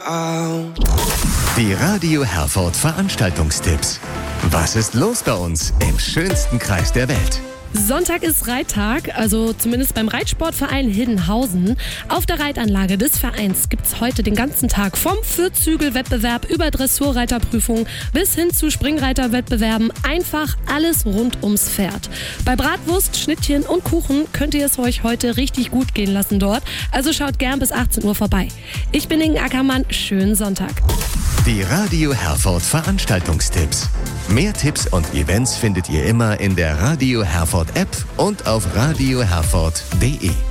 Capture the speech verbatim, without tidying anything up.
Die Radio Herford Veranstaltungstipps. Was ist los bei uns im schönsten Kreis der Welt? Sonntag ist Reittag, also zumindest beim Reitsportverein Hiddenhausen. Auf der Reitanlage des Vereins gibt es heute den ganzen Tag vom Vierzügelwettbewerb über Dressurreiterprüfung bis hin zu Springreiterwettbewerben einfach alles rund ums Pferd. Bei Bratwurst, Schnittchen und Kuchen könnt ihr es euch heute richtig gut gehen lassen dort, also schaut gern bis achtzehn Uhr vorbei. Ich bin Inge Ackermann, schönen Sonntag. Die Radio Herford Veranstaltungstipps. Mehr Tipps und Events findet ihr immer in der Radio Herford App und auf radio herford punkt de.